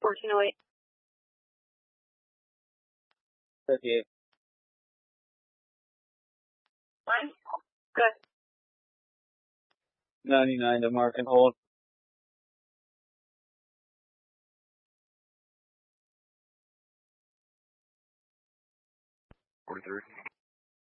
1408. 58. Fine. Good. 99 to mark and hold. 43.